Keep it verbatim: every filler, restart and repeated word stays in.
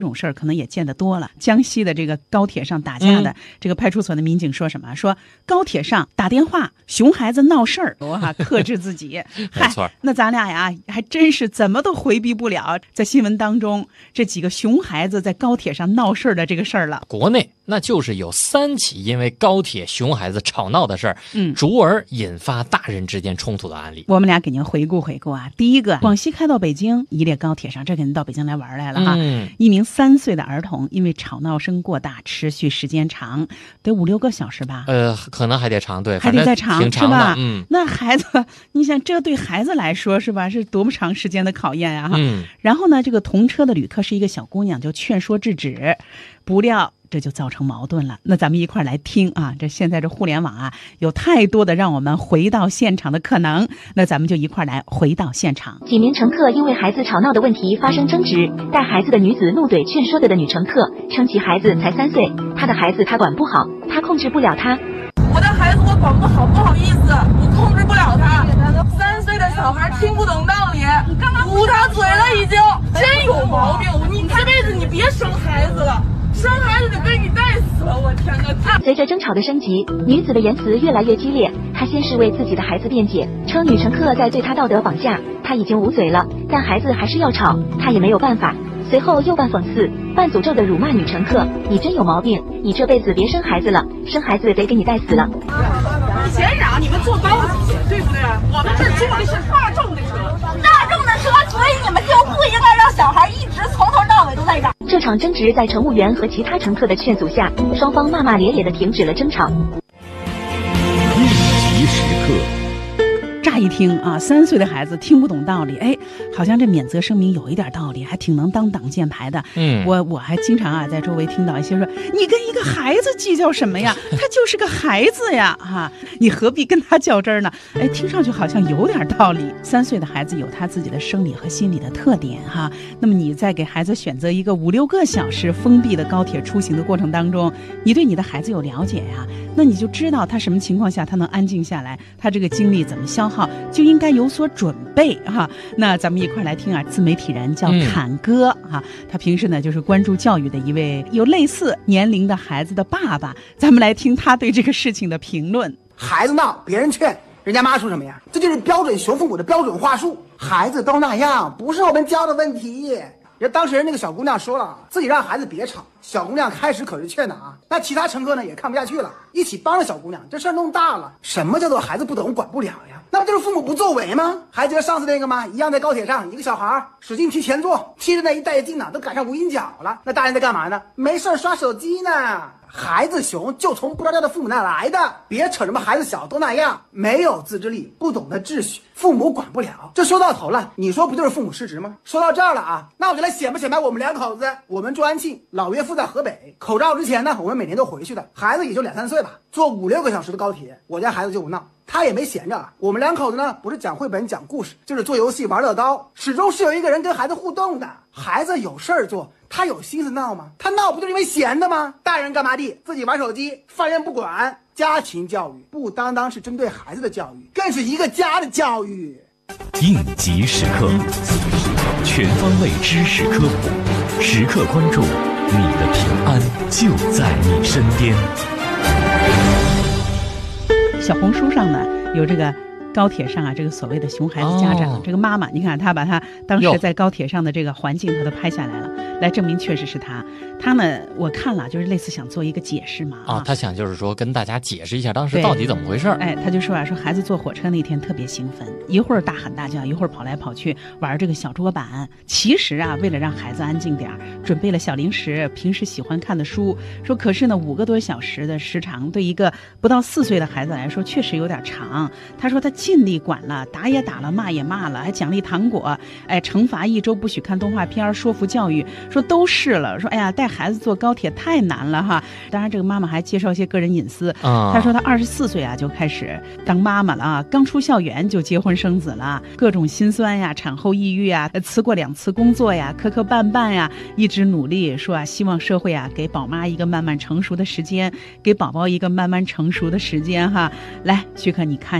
这种事儿可能也见得多了。江西的这个高铁上打架的、嗯、这个派出所的民警说什么？说高铁上打电话，熊孩子闹事儿，哈，克制自己。 没错， 那咱俩呀，还真是怎么都回避不了在新闻当中这几个熊孩子在高铁上闹事儿的这个事儿了。 国内那就是有三起因为高铁熊孩子吵闹的事儿， 嗯， 逐而引发大人之间冲突的案例。 我们俩给您回顾回顾啊。第一个，广西开到北京一列高铁上，这肯定到北京来玩来了哈。 嗯， 一名三岁的儿童因为吵闹声过大，持续时间长，得五六个小时吧？ 呃，可能还得长，对， 还得再长， 挺长的， 是吧？ 嗯， 那孩子，你想，这对孩子来说是吧？是多么长时间的考验呀、啊！哈、 嗯。 然后呢，这个同车的旅客是一个小姑娘，就劝说制止，不料这就造成矛盾了。那咱们一块儿来听啊，这现在这互联网啊，有太多的让我们回到现场的可能。那咱们就一块儿来回到现场。 几名乘客因为孩子吵闹的问题发生争执，带孩子的女子怒怼劝说的的女乘客，称其孩子才三岁，她的孩子她管不好，她控制不了他。 我的孩子我管不好，不好意思，我控制不了他。三岁的小孩听不懂道理，捂他嘴了已经，真有毛病！你这辈子你别生孩子了。生孩子得被你带死了，我天哪！ 随着争吵的升级，女子的言辞越来越激烈。她先是为自己的孩子辩解，称女乘客在对她道德绑架，她已经捂嘴了，但孩子还是要吵，她也没有办法。随后又半讽刺、半诅咒的辱骂女乘客：“你真有毛病，你这辈子别生孩子了，生孩子得给你带死了。” 以前嚷你们坐高级，对不对？我们这坐的是大众的车，大众的车，所以你们就不应该让小孩一直从头到尾都在嚷。 这场争执在乘务员和其他乘客的劝阻下，双方骂骂咧咧地停止了争吵。 应急时刻。 乍一听啊，三岁的孩子听不懂道理，哎，好像这免责声明有一点道理，还挺能当挡箭牌的。 嗯， 我我还经常啊在周围听到一些说，你跟一个孩子计较什么呀？他就是个孩子呀，哈、啊，你何必跟他较真呢？哎，听上去好像有点道理。三岁的孩子有他自己的生理和心理的特点哈。那么你在给孩子选择一个五六个小时封闭的高铁出行的过程当中，你对你的孩子有了解呀，那你就知道他什么情况下他能安静下来，他这个精力怎么消耗。就应该有所准备哈。那咱们一块来听啊，自媒体人叫侃哥哈、嗯，他平时呢就是关注教育的一位有类似年龄的孩子的爸爸。咱们来听他对这个事情的评论。 孩子闹，别人劝，人家妈说什么呀？这就是标准熊父母的标准话术。孩子都那样，不是我们教的问题。人当时那个小姑娘说了，自己让孩子别吵。小姑娘开始可是劝的啊，那其他乘客呢也看不下去了，一起帮着小姑娘。这事儿弄大了，什么叫做孩子不懂管不了呀？那不就是父母不作为吗？还记得上次那个吗？一样在高铁上，一个小孩使劲踢前座，踢着那一带劲呢，都赶上无影脚了。那大人在干嘛呢？没事刷手机呢。孩子熊就从不着调的父母那来的，别扯什么孩子小都那样，没有自制力，不懂得秩序，父母管不了。这说到头了，你说不就是父母失职吗？说到这儿了啊，那我就来显摆显摆我们两口子。我们住安庆，老岳父在河北，口罩之前呢，我们每年都回去的。孩子也就两三岁吧，坐五六个小时的高铁，我家孩子就不闹。他也没闲着，我们两口子呢，不是讲绘本讲故事，就是做游戏玩乐高，始终是有一个人跟孩子互动的。孩子有事儿做，他有心思闹吗？他闹不就是因为闲的吗？大人干嘛地？自己玩手机，犯人不管。家庭教育不单单是针对孩子的教育，更是一个家的教育。 应急时刻，全方位知识科普，时刻关注你的平安就在你身边。 小红书上呢有这个高铁上啊，这个所谓的熊孩子家长、哦、这个妈妈，你看她把她当时在高铁上的这个环境她都拍下来了，来证明确实是她。她呢我看了就是类似想做一个解释嘛啊，她想就是说跟大家解释一下当时到底怎么回事。 哎，她就说啊，说孩子坐火车那天特别兴奋，一会儿大喊大叫，一会儿跑来跑去玩这个小桌板。其实啊，为了让孩子安静点，准备了小零食，平时喜欢看的书。说可是呢，五个多小时的时长对一个不到四岁的孩子来说确实有点长。她说她尽力管了，打也打了，骂也骂了，还奖励糖果，哎，惩罚一周不许看动画片，说服教育，说都试了，说哎呀，带孩子坐高铁太难了哈。当然，这个妈妈还介绍一些个人隐私。 啊、 她说她二十四岁啊就开始当妈妈了啊，刚出校园就结婚生子了，各种心酸呀，产后抑郁啊，辞过两次工作呀，磕磕绊绊呀，一直努力说啊，希望社会啊给宝妈一个慢慢成熟的时间，给宝宝一个慢慢成熟的时间哈。来，许可你看。